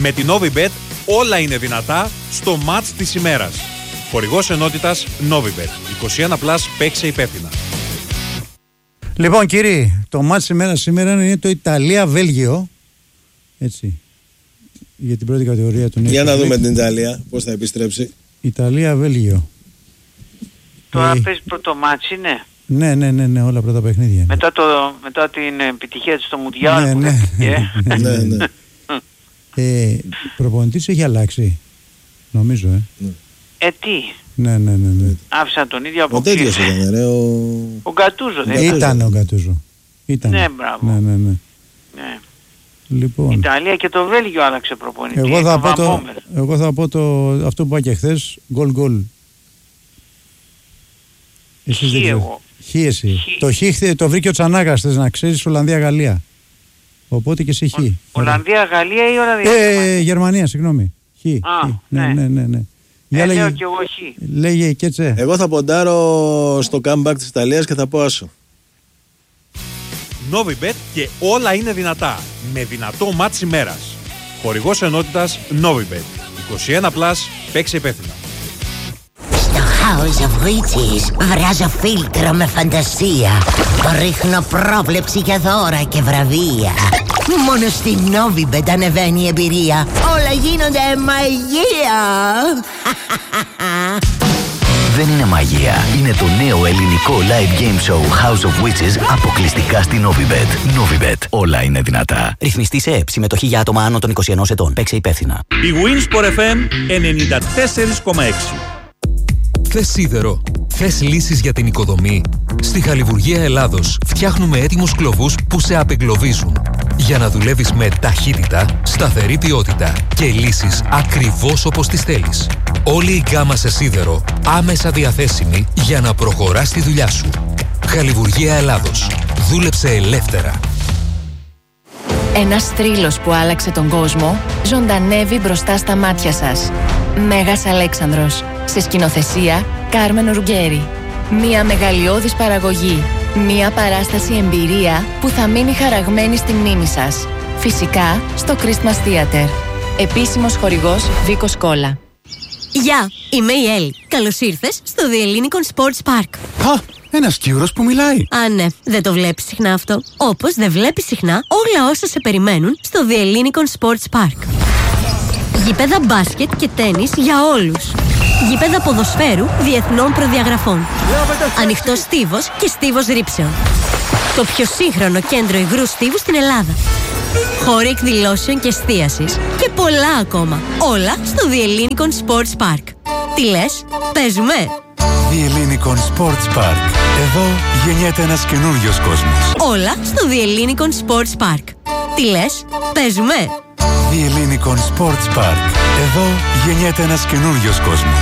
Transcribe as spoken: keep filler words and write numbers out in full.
Με την Novibet όλα είναι δυνατά στο μάτς της ημέρας. Χορηγός ενότητας Novibet. είκοσι ένα πλας, παίξε υπεύθυνα. Λοιπόν κύριοι, το μάτς ημέρας σήμερα είναι το Ιταλία-Βέλγιο. Έτσι. Για την πρώτη κατηγορία του Νέου. Για να δούμε την Ιταλία πώς θα επιστρέψει. Ιταλία-Βέλγιο. Τώρα ε... παίζει πρώτο μάτς, είναι. Ναι, ναι, ναι, ναι, όλα πρώτα παιχνίδια. Μετά, το, μετά την επιτυχία της στο Μουντιάλ. Ναι, που ναι. ναι, ναι, ναι. ε, προπονητής έχει αλλάξει, νομίζω, ε. Ναι. Ε, τι. Ναι, ναι, ναι, ναι. Άφησαν τον ίδιο από Ο τέτοιος ήταν, ρε, ο... Ο Γκατούζο δεν ήταν. Ήταν ο Γκατούζο. Ήταν. Ναι, μπράβο. Ναι, ναι, ναι. Ναι. Λοιπόν. Η Ιταλία και το Βέλγιο άλλαξε προπονητή. Εγώ θα, το πω το, Βαμόμερ. εγώ θα πω το, αυτό που είπα και χθες, γκολ γκολ. Εσείς δεν ξέρετε. Χ εσύ. Χ. Το Χ το βρήκε ο Τσανάκας, θες να ξέρεις, Ολλανδία-Γαλλία. Οπότε και εσύ Χ. Ολλανδία-Γαλλία ή Ολλανδία? Ε, Γερμανία, συγγνώμη. Χ. Α, Χ. Ναι, ναι, ναι, ναι. Ε, λέγε, λέω και εγώ Χ. Λέγε και τσε. Εγώ θα ποντάρω στο comeback της Ιταλίας και θα πω άσο. Novibet και όλα είναι δυνατά. Με δυνατό μάτς ημέρας. Χορηγός ενότητας Novibet. είκοσι ένα πλας, παίξε υπεύθυνα. House of Witches βράζω φίλτρο με φαντασία. Ρίχνω πρόβλεψη για δώρα και βραβεία. Μόνο στη Novibet ανεβαίνει η εμπειρία. Όλα γίνονται μαγεία. Δεν είναι μαγεία. Είναι το νέο ελληνικό live game show House of Witches αποκλειστικά στη Novibet. Novibet. Όλα είναι δυνατά. Ρυθμιστή σε ΕΕΠ. Συμμετοχή για άτομα άνω των είκοσι ενός ετών. Παίξε υπεύθυνα. Η Winsport εφ εμ ενενήντα τέσσερα κόμμα έξι. Θες σίδερο? Θες λύσεις για την οικοδομή? Στη Χαλιβουργία Ελλάδος φτιάχνουμε έτοιμους κλωβούς που σε απεγκλωβίζουν. Για να δουλεύεις με ταχύτητα, σταθερή ποιότητα και λύσεις ακριβώς όπως τις θέλεις. Όλη η γκάμα σε σίδερο άμεσα διαθέσιμη για να προχωράς τη δουλειά σου. Χαλιβουργία Ελλάδος. Δούλεψε ελεύθερα. Ένας θρύλος που άλλαξε τον κόσμο ζωντανεύει μπροστά στα μάτια σας. Μέγας Αλέξανδρος. Σε σκηνοθεσία Κάρμεν Ρουγκέρι. Μια μεγαλειώδης παραγωγή. Μια παράσταση εμπειρία που θα μείνει χαραγμένη στη μνήμη σας. Φυσικά στο Christmas Theater. Επίσημος χορηγός Βίκος Κόλλα. Γεια, είμαι η Έλλη. Καλώς ήρθες στο The Ellinikon Sports Park. Α, ένας Κύρος που μιλάει. Α, ναι, δεν το βλέπεις συχνά αυτό. Όπως δεν βλέπεις συχνά όλα όσα σε περιμένουν στο The Ellinikon Sports Park. Γήπεδα μπάσκετ και τένις για όλους. Γήπεδα ποδοσφαίρου διεθνών προδιαγραφών. Ανοιχτός στίβος και στίβος ρήψεων. Το πιο σύγχρονο κέντρο υγρού στίβου στην Ελλάδα. Χώροι εκδηλώσεων και εστίασης. Και πολλά ακόμα. Όλα στο The Ellinikon Sports Park. Τι λες, παίζουμε? The Ellinikon Sports Park. Εδώ γεννιέται ένας καινούριος κόσμος. Όλα στο The Ellinikon Sports Park. Τι λες, παίζουμε? The Ellinikon Sports Park. Εδώ γεννιέται ένας καινούριος κόσμος.